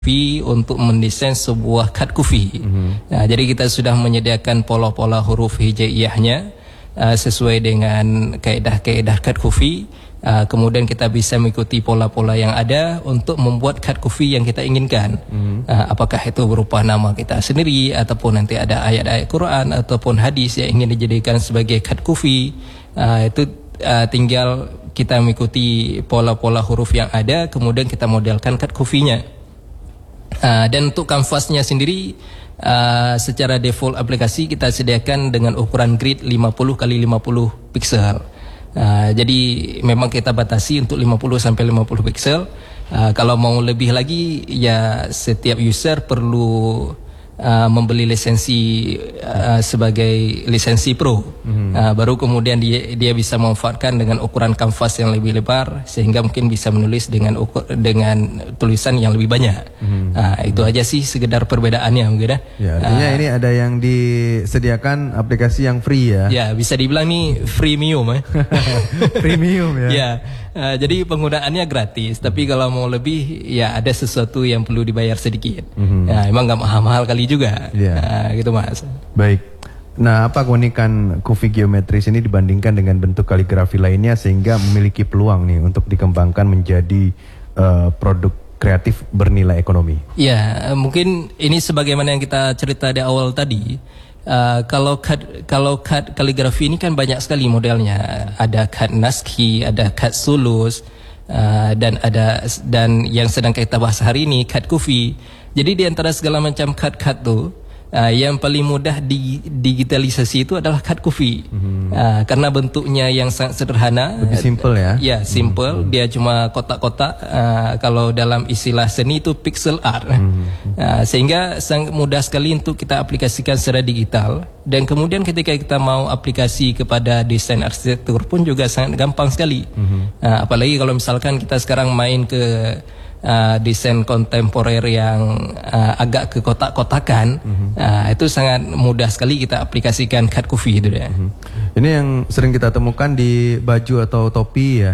untuk mendesain sebuah kad kufi. Nah, jadi kita sudah menyediakan pola-pola huruf hijaiyahnya sesuai dengan kaedah-kaedah kad kufi. Kemudian kita bisa mengikuti pola-pola yang ada untuk membuat kad kufi yang kita inginkan. Apakah itu berupa nama kita sendiri ataupun nanti ada ayat-ayat Quran ataupun hadis yang ingin dijadikan sebagai kad kufi. Itu tinggal kita mengikuti pola-pola huruf yang ada, kemudian kita modelkan kad kufinya. Dan untuk kanvasnya sendiri secara default aplikasi kita sediakan dengan ukuran grid 50 kali 50 piksel. Jadi memang kita batasi untuk 50 sampai 50 piksel. Kalau mau lebih lagi ya setiap user perlu membeli lisensi sebagai lisensi pro. Baru kemudian dia bisa memanfaatkan dengan ukuran kanvas yang lebih lebar sehingga mungkin bisa menulis dengan tulisan yang lebih banyak. Itu aja sih sekedar perbedaannya mungkin ya. Artinya ini ada yang disediakan aplikasi yang free ya. Ya, bisa dibilang nih freemium Premium ya. Ya. Jadi penggunaannya gratis, tapi kalau mau lebih ya ada sesuatu yang perlu dibayar sedikit. Emang nggak mahal-mahal kali juga. Gitu Mas. Baik. Nah, apa keunikan kufi geometris ini dibandingkan dengan bentuk kaligrafi lainnya sehingga memiliki peluang nih untuk dikembangkan menjadi produk kreatif bernilai ekonomi? Ya, mungkin ini sebagaimana yang kita cerita di awal tadi. Kalau kad kaligrafi ini kan banyak sekali modelnya. Ada kad naskhi, ada kad sulus, dan yang sedang kita bahas hari ini kad kufi. Jadi di antara segala macam kad tuh yang paling mudah digitalisasi itu adalah kad kufi. Karena bentuknya yang sangat sederhana, lebih simple ya. Ya, simple. Dia cuma kotak-kotak. Kalau dalam istilah seni itu pixel art. Sehingga sangat mudah sekali untuk kita aplikasikan secara digital. Dan kemudian ketika kita mau aplikasi kepada desain arsitektur pun juga sangat gampang sekali. Apalagi kalau misalkan kita sekarang main ke desain kontemporer yang agak ke kotak-kotakan, itu sangat mudah sekali kita aplikasikan kad kufi itu ya. Ini yang sering kita temukan di baju atau topi ya.